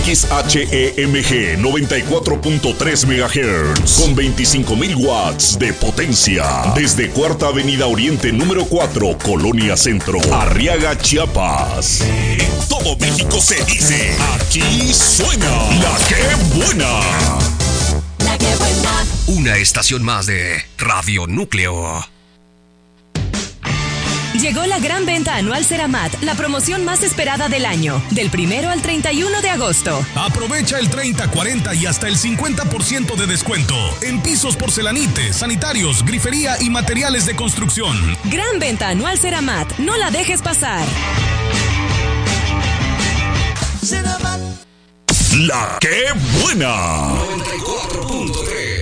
XHEMG 94.3 MHz con 25,000 watts de potencia. Desde Cuarta Avenida Oriente número 4, Colonia Centro, Arriaga, Chiapas. En todo México se dice, aquí suena La Que Buena. La Que Buena. Una estación más de Radio Núcleo. Llegó la gran venta anual Ceramat, la promoción más esperada del año, del 1 al 31 de agosto. Aprovecha el 30, 40 y hasta el 50% de descuento en pisos, porcelanites, sanitarios, grifería y materiales de construcción. Gran venta anual Ceramat, no la dejes pasar. La Que Buena. 94.3